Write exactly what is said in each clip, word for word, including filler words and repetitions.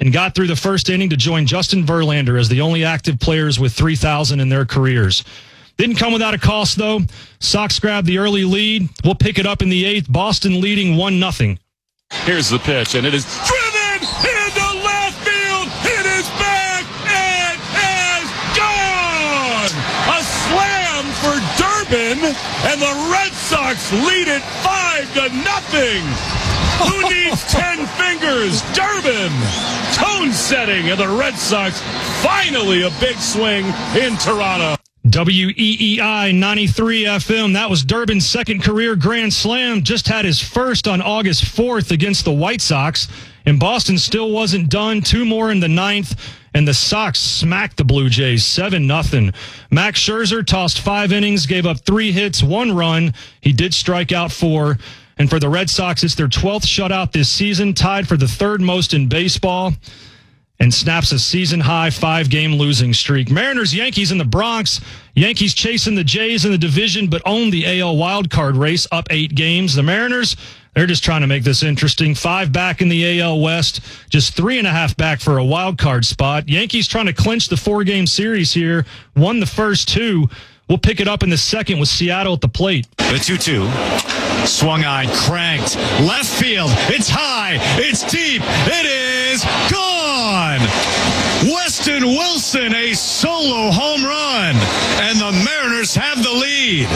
and got through the first inning to join Justin Verlander as the only active players with three thousand in their careers. Didn't come without a cost, though. Sox grabbed the early lead. We'll pick it up in the eighth. Boston leading one nothing. Here's the pitch, and it is driven into left field. It is back. It is gone. A slam for Durbin, and the Red Sox lead it five to nothing. Who needs ten fingers? Durbin. Tone setting, and the Red Sox finally a big swing in Toronto. W E E I ninety-three F M. That was Durbin's second career grand slam. Just had his first on August fourth against the White Sox. And Boston still wasn't done. Two more in the ninth. And the Sox smacked the Blue Jays seven nothing. Max Scherzer tossed five innings, gave up three hits, one run. He did strike out four. And for the Red Sox, it's their twelfth shutout this season, tied for the third most in baseball, and snaps a season-high five-game losing streak. Mariners, Yankees in the Bronx. Yankees chasing the Jays in the division, but own the A L wildcard race, up eight games. The Mariners, they're just trying to make this interesting. Five back in the A L West, just three and a half back for a wildcard spot. Yankees trying to clinch the four-game series here. Won the first two. We'll pick it up in the second with Seattle at the plate. The two two. Swung on, cranked. Left field. It's high. It's deep. It is gone. Weston Wilson, a solo home run. And the Mariners have the lead.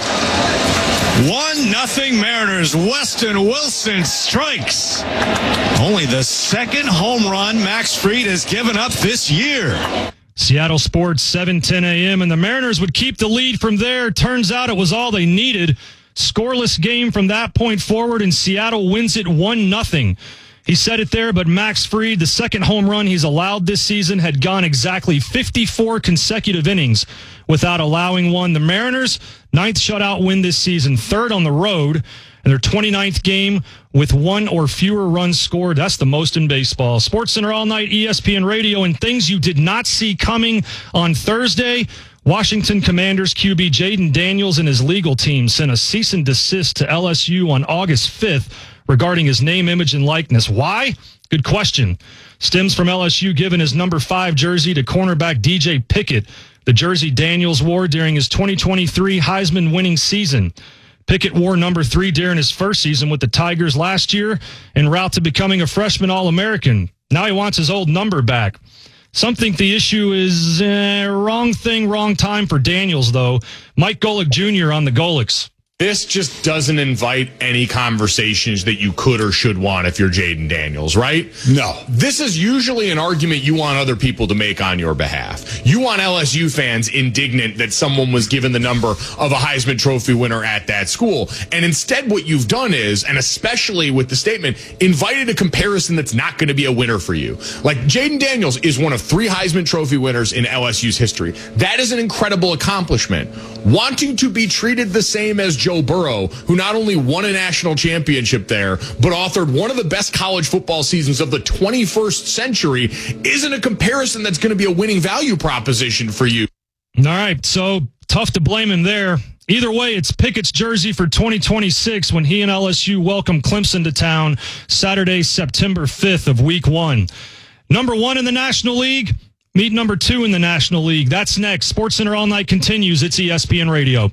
One nothing Mariners. Weston Wilson strikes. Only the second home run Max Fried has given up this year. Seattle Sports, seven ten a.m. And the Mariners would keep the lead from there. Turns out it was all they needed. Scoreless game from that point forward, and Seattle wins it one nothing. He said it there, but Max Fried, the second home run he's allowed this season, had gone exactly fifty-four consecutive innings without allowing one. The Mariners, ninth shutout win this season, third on the road, and their twenty-ninth game with one or fewer runs scored. That's the most in baseball. SportsCenter all night, E S P N Radio, and things you did not see coming on Thursday. Washington Commanders Q B Jaden Daniels and his legal team sent a cease and desist to L S U on August fifth regarding his name, image, and likeness. Why? Good question. Stems from L S U giving his number five jersey to cornerback D J Pickett, the jersey Daniels wore during his twenty twenty-three Heisman winning season. Pickett wore number three during his first season with the Tigers last year en route to becoming a freshman All-American. Now he wants his old number back. Some think the issue is uh, wrong thing, wrong time for Daniels, though. Mike Golick Junior on the Golics. This just doesn't invite any conversations that you could or should want if you're Jaden Daniels, right? No. This is usually an argument you want other people to make on your behalf. You want L S U fans indignant that someone was given the number of a Heisman Trophy winner at that school. And instead what you've done is, and especially with the statement, invited a comparison that's not going to be a winner for you. Like, Jaden Daniels is one of three Heisman Trophy winners in L S U's history. That is an incredible accomplishment. Wanting to be treated the same as Joe Burrow, who not only won a national championship there, but authored one of the best college football seasons of the twenty-first century, isn't a comparison that's going to be a winning value proposition for you. All right, so tough to blame him there. Either way, it's Pickett's jersey for twenty twenty-six when he and L S U welcome Clemson to town Saturday, September fifth of week one. Number one in the National League, meet number two in the National League. That's next. SportsCenter All Night continues. It's E S P N Radio.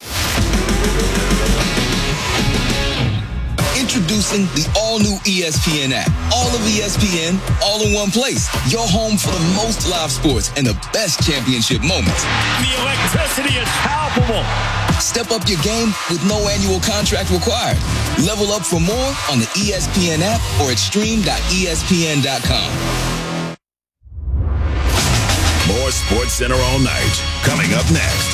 Introducing the all-new E S P N app. All of E S P N, all in one place. Your home for the most live sports and the best championship moments. The electricity is palpable. Step up your game with no annual contract required. Level up for more on the E S P N app or at stream dot E S P N dot com. More SportsCenter All Night coming up next.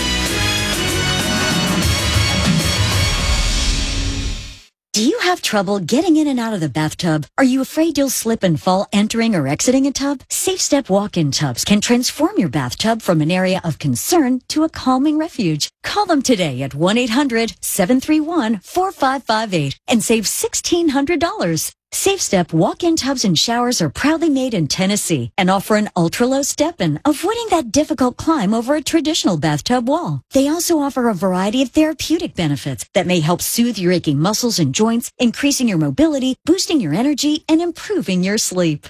Do you have trouble getting in and out of the bathtub? Are you afraid you'll slip and fall entering or exiting a tub? SafeStep walk-in tubs can transform your bathtub from an area of concern to a calming refuge. Call them today at one eight hundred seven three one four five five eight and save sixteen hundred dollars. SafeStep walk-in tubs and showers are proudly made in Tennessee and offer an ultra-low step-in, avoiding that difficult climb over a traditional bathtub wall. They also offer a variety of therapeutic benefits that may help soothe your aching muscles and joints, increasing your mobility, boosting your energy, and improving your sleep.